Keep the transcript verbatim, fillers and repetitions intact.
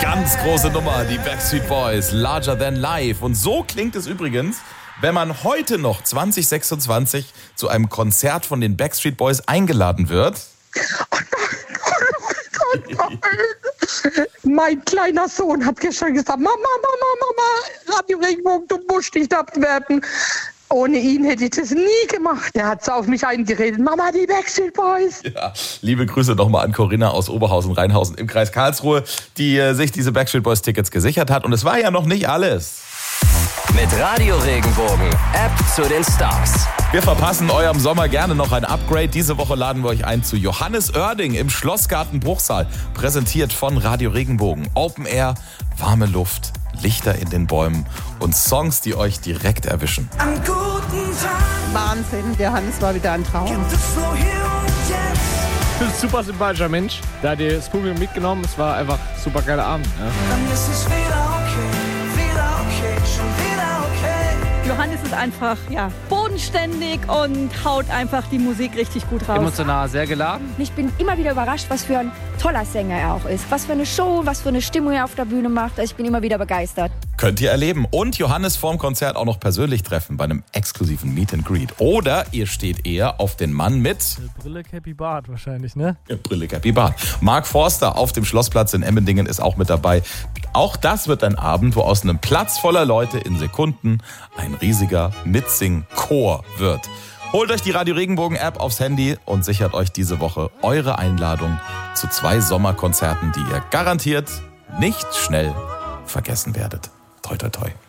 Ganz große Nummer, die Backstreet Boys, Larger Than Life. Und so klingt es übrigens, wenn man heute noch zwanzig sechsundzwanzig zu einem Konzert von den Backstreet Boys eingeladen wird. Oh nein, oh nein, oh nein. Mein kleiner Sohn hat gestern gesagt, Mama, Mama, Mama, Radio Regenbogen, du musst nicht abwerben. Ohne ihn hätte ich das nie gemacht. Er hat so auf mich eingeredet. Mama, die Backstreet Boys. Ja, liebe Grüße nochmal an Corinna aus Oberhausen-Rheinhausen im Kreis Karlsruhe, die äh, sich diese Backstreet Boys Tickets gesichert hat. Und es war ja noch nicht alles. Mit Radio Regenbogen, App zu den Stars. Wir verpassen eurem Sommer gerne noch ein Upgrade. Diese Woche laden wir euch ein zu Johannes Oerding im Schlossgarten Bruchsal. Präsentiert von Radio Regenbogen. Open Air, warme Luft, Lichter in den Bäumen und Songs, die euch direkt erwischen. An guten Tagen. Wahnsinn, der Hannes war wieder ein Traum. Gibt es nur hier und jetzt. Du bist ein super sympathischer Mensch. Da hat dir das Publikum mitgenommen. Es war einfach ein super geiler Abend. Ja. Dann ist es wieder okay, wieder okay, schon wieder okay. Johannes ist einfach ja, bodenständig und haut einfach die Musik richtig gut raus. Emotional, sehr geladen. Ich bin immer wieder überrascht, was für ein toller Sänger er auch ist. Was für eine Show, was für eine Stimmung er auf der Bühne macht. Ich bin immer wieder begeistert. Könnt ihr erleben. Und Johannes vorm Konzert auch noch persönlich treffen bei einem exklusiven Meet and Greet. Oder ihr steht eher auf den Mann mit Brille, Cappy, Bart wahrscheinlich, ne? Ja, Brille, Cappy, Bart. Mark Forster auf dem Schlossplatz in Emmendingen ist auch mit dabei. Auch das wird ein Abend, wo aus einem Platz voller Leute in Sekunden ein riesiger Mitsing-Chor wird. Holt euch die Radio Regenbogen-App aufs Handy und sichert euch diese Woche eure Einladung zu zwei Sommerkonzerten, die ihr garantiert nicht schnell vergessen werdet. Toi, toi, toi.